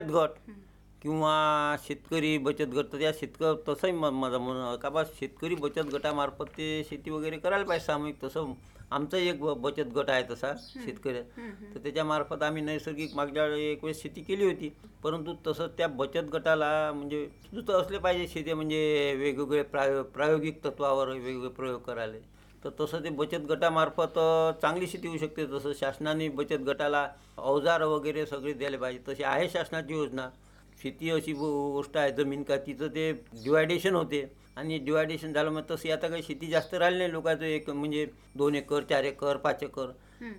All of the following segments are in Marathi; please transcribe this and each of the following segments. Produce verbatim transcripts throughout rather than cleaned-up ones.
गट किंवा शेतकरी बचत गट, तर त्या शेतकरी तसंही म माझं म्हणणं का बा शेतकरी बचत गटामार्फत ते शेती वगैरे करायला पाहिजे सामूहिक. तसं आमचा एक ब बचत गट आहे तसा शेतकरी, तर त्याच्यामार्फत आम्ही नैसर्गिक मागच्या वेळी एक वेळेस शेती केली होती. परंतु तसं त्या बचत गटाला म्हणजे नुसतं असले पाहिजे शेती म्हणजे वेगवेगळे प्रायो प्रायोगिक तत्वावर वेगवेगळे प्रयोग करायला. तर तसं ते बचत गटामार्फत अ, चांगली शेती होऊ शकते. तसं शासनाने बचत गटाला अवजार वगैरे सगळे द्यायला पाहिजे. तशी आहे शासनाची योजना. शेती अशी गो गोष्ट आहे, जमीन का तिचं ते डिवायडेशन होते आणि डिवायडेशन झालं मग तशी आता काही शेती जास्त राहिली नाही लोकांचं, एक म्हणजे दोन एकर चार एकर पाच एकर.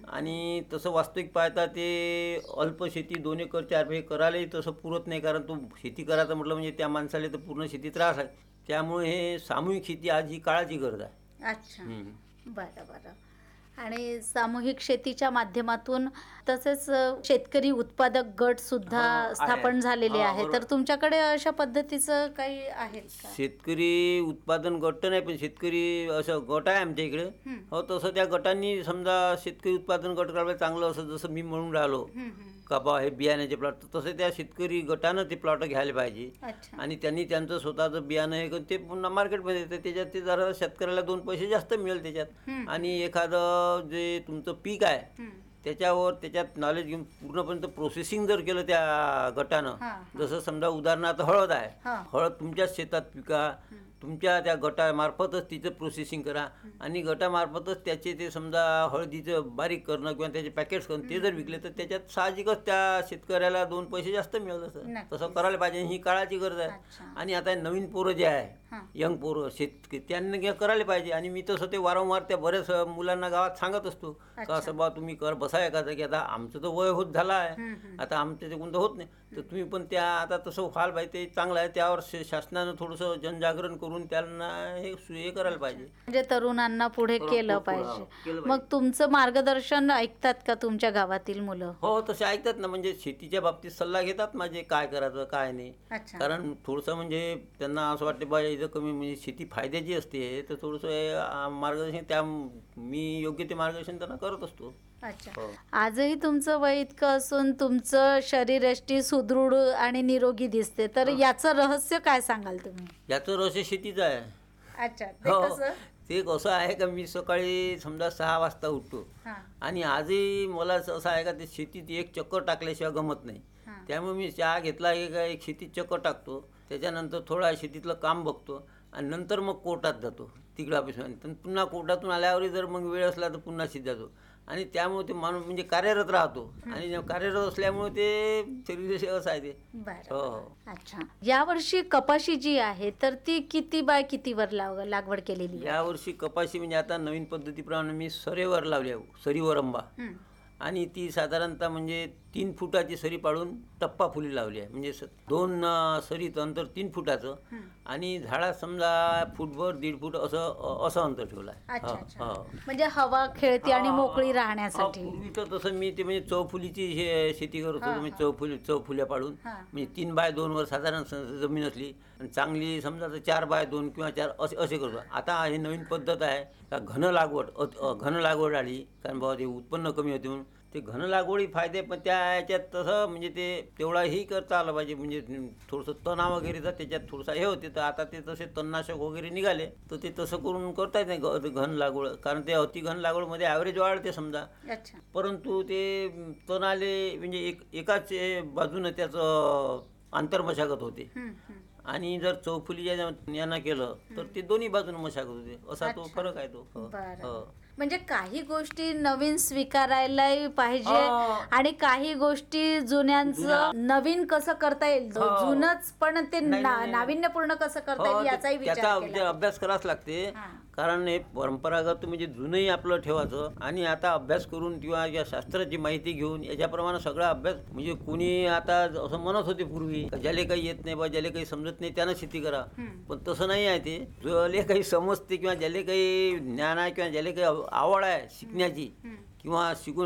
आणि तसं वास्तविक पाहता ते अल्प शेती दोन एकर चार एकर करायलाही तसं पुरत नाही, कारण तो शेती करायचं म्हटलं म्हणजे त्या माणसाला तर पूर्ण शेती त्रास आहे. त्यामुळे हे सामूहिक शेती आज ही काळाची गरज आहे. अच्छा, बरं बरं. आणि सामूहिक शेतीच्या माध्यमातून तसेच अ, शेतकरी उत्पादक गट सुद्धा हां, आहे. स्थापन झालेले हां, आहे. बरोबर. तर तुमच्याकडे अशा पद्धतीचं काही आहे का? शेतकरी उत्पादन गट तर नाही, पण शेतकरी असं गट आहे आमच्या इकडे. हो, तसं त्या गटांनी समजा शेतकरी उत्पादन गट करायला चांगलं, असं जसं मी म्हणून राहिलो हं, हं. का बा हे बियाण्याचे प्लॉट, तसं त्या शेतकरी गटानं ते प्लॉट घ्यायला पाहिजे. अच्छा. आणि त्यांनी त्यांचं स्वतःचं बियाणं हे करून ते पुन्हा मार्केटमध्ये येतं. त्याच्यात ते जरा शेतकऱ्याला दोन पैसे जास्त मिळेल त्याच्यात. आणि एखादं जे तुमचं पीक आहे हं. त्याच्यावर त्याच्यात नॉलेज घेऊन पूर्णपर्यंत प्रोसेसिंग जर केलं त्या गटानं, हां, जसं समजा उदाहरणार्थ हळद आहे, हां. हळद तुमच्याच शेतात पिका, तुमच्या त्या गटामार्फतच तिचं प्रोसेसिंग करा आणि गटामार्फतच त्याचे ते समजा हळदीचं बारीक करणं किंवा त्याचे पॅकेट्स करणं ते जर विकले तर त्याच्यात साहजिकच त्या शेतकऱ्याला दोन पैसे जास्त मिळत असं. नक्कीच. तसं करायला पाहिजे, ही काळाची गरज आहे. अच्छा. आणि आता नवीन पोरं जे आहे, हां. यंग पोरं शेतकरी, त्यांनी हे करायला पाहिजे. आणि मी तसं ते वारंवार त्या बऱ्याच मुलांना गावात सांगत असतो का अच्छा. असं बा तुम्ही कर बसा एखादं, की आता आमचं तर वय होत झालं आहे, हं, हं. आता आमच्या ते कोणतं होत नाही, तर तुम्ही पण त्या आता तसं व्हायला पाहिजे. ते चांगलं आहे, त्यावर शा- शासनानं थोडंसं जनजागरण करून त्यांना हे सु- हे करायला पाहिजे. म्हणजे तरुणांना पुढे पुढं- केलं पुढं- पाहिजे. हो, केलं मग पाहिजे. तुमचं मार्गदर्शन ऐकतात का तुमच्या गावातील मुलं? हो, तसे ऐकतात ना, म्हणजे शेतीच्या बाबतीत सल्ला घेतात माझे, काय करायचं काय नाही. अच्छा. कारण थोडंसं म्हणजे त्यांना असं वाटते बा इथं कमी म्हणजे शेती फायद्याची असते, तर थोडंसं हे, आ, मार्गदर्शन त्या मी योग्य ते मार्गदर्शन त्यांना करत असतो. अच्छा. हो. आजही तुमचं वय इतकं असून तुमचं शरीरयष्टी सुदृढ आणि निरोगी दिसते, तर याचं रहस्य काय सांगाल तुम्ही? याचं रहस्य शेतीचं आहे. अच्छा, ते हो, कसं? ते कसं आहे का मी सकाळी समजा सहा वाजता उठतो हां, आणि आजही मला असं आहे का ते शेतीत एक चक्कर टाकल्याशिवाय गमत नाही. हां. त्यामुळे मी चहा घेतला की काय एक शेतीत चक्कर टाकतो, त्याच्यानंतर थोडा शेतीतलं काम बघतो आणि नंतर मग कोर्टात जातो तिकडं ऑफिसमध्ये. पण पुन्हा कोर्टातून आल्यावरही जर मग वेळ असला तर पुन्हा शेतीत जातो. आणि त्यामुळे ते माणूस म्हणजे कार्यरत राहतो आणि कार्यरत असल्यामुळे ते शरीर असं आहे ते. बरं. हो हो. अच्छा. यावर्षी कपाशी जी आहे तर ती किती बाय कितीवर लाव लागवड केलेली आहे? यावर्षी कपाशी म्हणजे आता नवीन पद्धतीप्रमाणे मी सरेवर लावली आहे, सरीवर आंबा. हं. आणि ती साधारणतः म्हणजे तीन फुटाची सरी पाडून टप्पा फुली लावली आहे. म्हणजे स दोन अ, सरीचं अंतर तीन फुटाचं आणि झाडात समजा फुटभर दीड फूट असं अ, असं अंतर ठेवलं आहे. अच्छा, हो, अच्छा. हो. म्हणजे हवा खेळती आणि हा, मोकळी हा, राहण्यासाठी. पूर्वी तर तसं मी ते म्हणजे चौफुलीची हे शेती करत हा, होतो. म्हणजे हा. चौफुली चौफुल्या पाडून हा. म्हणजे तीन बाय दोनवर साधारण स- जमीन असली आणि चांगली समजा तर चार बाय दोन किंवा चार असे असे करतो. आता हे नवीन पद्धत आहे का घन लागवड अत- अ, घन लागवड आली, कारण बाबा ते उत्पन्न कमी होते म्हणून ते घन लागवडी फायदे. पण त्या याच्यात तसं म्हणजे ते तेवढाही करता आलं पाहिजे. म्हणजे थोडंसं तणा वगैरेचा त्याच्यात थोडासा हे होते, तर आता ते तसे तणनाशक वगैरे निघाले तर ते तसं करून करता येत नाही ग- घन लागवड, कारण ते अति घन लागवडमध्ये ॲव्हरेज वाढते समजा. अच्छा. परंतु ते तणाले म्हणजे एक एकाच बाजूनं त्याचं आंतरमशागत होते. हं, हं. आणि जर चौफुलीच्या यानं केलं तर ते दोन्ही बाजून मशागत होते, असा तो अच्छा. फरक आहे तो. हो, बरं. हो. म्हणजे काही गोष्टी नवीन स्वीकारायलाही पाहिजे हो. आणि काही गोष्टी जुन्यांचं जुन्या- नवीन कसं करता येईल, हो. जुनच पण ते नाही, ना- नाही. नाविन्यपूर्ण कसं करता हो, येईल ते- याचाही त्याचा विचार म्हणजे केला. अभ्यास करावाच लागते. हां. कारण हे परंपरागत म्हणजे जुनंही आपलं ठेवायचं आणि आता अभ्यास करून किंवा या शास्त्राची माहिती घेऊन याच्याप्रमाणे सगळा अभ्यास. म्हणजे कुणी आता असं म्हणत होते पूर्वी का ज्याला काही येत नाही बा, ज्याला काही समजत नाही त्यानं शेती करा. पण तसं नाही आहे ते. ज्याला काही समजते किंवा ज्याला काही ज्ञान आहे किंवा ज्याला काही आव- आवड आहे शिकण्याची किंवा शिकून,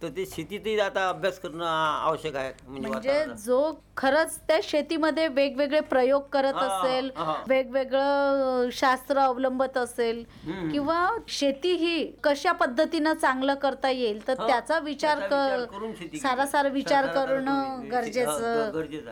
तर ते शेतीतही आता अभ्यास करणं आवश्यक आहे म्हणजे म्हणजे वातावरणात. जो खरंच त्या शेतीमध्ये वेगवेगळे प्रयोग करत हा, असेल, हा. वेगवेगळं शास्त्र अवलंबत असेल हम्म. किंवा शेती ही कशा पद्धतीनं चांगलं करता येईल तर हा, त्याचा विचार त्याचा विचार क करून शेती सारा केली. सारा विचार सारा- सारा करणं करून शेती- हा, गरजेचं गरजेचं आहे.